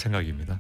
생각입니다.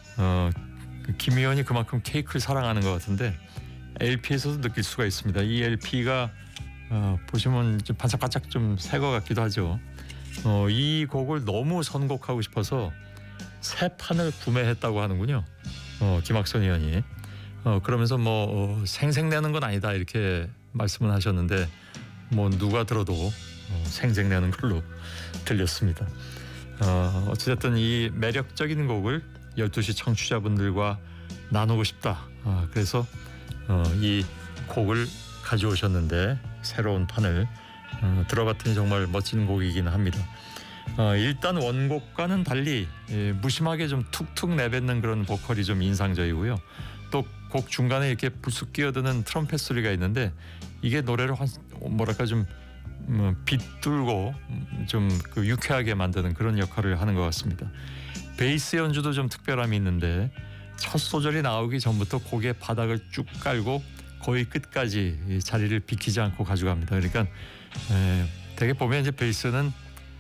김 의원이 그만큼 케이크를 사랑하는 것 같은데 LP에서도 느낄 수가 있습니다. 이 LP가 보시면 좀 반짝반짝 좀 새 것 같기도 하죠. 이 곡을 너무 선곡하고 싶어서 새 판을 구매했다고 하는군요. 김학선 의원이. 그러면서 생색내는 건 아니다 이렇게 말씀을 하셨는데 누가 들어도 생색내는 걸로 들렸습니다. 어찌됐든 이 매력적인 곡을 12시 청취자분들과 나누고 싶다. 그래서 이 곡을 가져오셨는데 새로운 판을 들어봤더니 정말 멋진 곡이긴 합니다. 일단 원곡과는 달리 무심하게 좀 툭툭 내뱉는 그런 보컬이 좀 인상적이고요. 또 곡 중간에 이렇게 불쑥 끼어드는 트럼펫 소리가 있는데 이게 노래를 좀 빗뚫고 좀 유쾌하게 만드는 그런 역할을 하는 것 같습니다. 베이스 연주도 좀 특별함이 있는데 첫 소절이 나오기 전부터 곡의 바닥을 쭉 깔고 거의 끝까지 자리를 비키지 않고 가져갑니다. 그러니까 되게 보면 이제 베이스는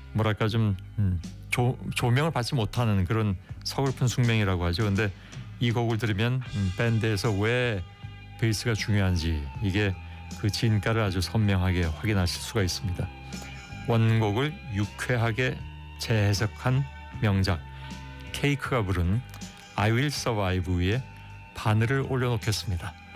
조명을 받지 못하는 그런 서글픈 숙명이라고 하죠. 근데 이 곡을 들으면 밴드에서 왜 베이스가 중요한지 이게 그 진가를 아주 선명하게 확인하실 수가 있습니다. 원곡을 유쾌하게 재해석한 명작 케이크가 부른 I Will Survive 위에 바늘을 올려놓겠습니다.